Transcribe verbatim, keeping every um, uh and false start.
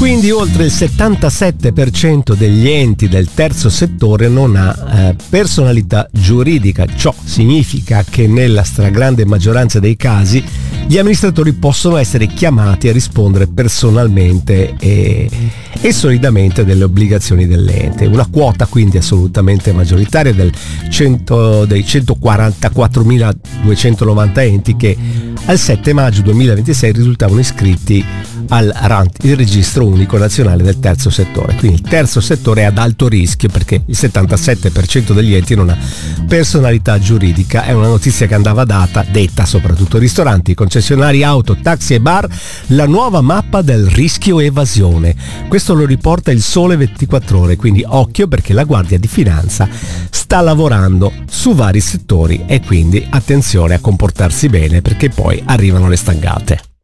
Quindi oltre il settantasette per cento degli enti del terzo settore non ha eh, personalità giuridica. Ciò significa che nella stragrande maggioranza dei casi gli amministratori possono essere chiamati a rispondere personalmente e, e solidamente delle obbligazioni dell'ente. Una quota quindi assolutamente maggioritaria del cento, dei centoquarantaquattromiladuecentonovanta enti che al sette maggio duemilaventisei risultavano iscritti al R A N T, il registro unico nazionale del terzo settore. Quindi il terzo settore è ad alto rischio perché il settantasette per cento degli enti non ha personalità giuridica. È una notizia che andava data, detta soprattutto ai ristoranti, concessionari auto, taxi e bar, la nuova mappa del rischio evasione. Questo lo riporta il Sole ventiquattro Ore, quindi occhio perché la Guardia di Finanza sta lavorando su vari settori e quindi attenzione a comportarsi bene perché poi arrivano le stangate.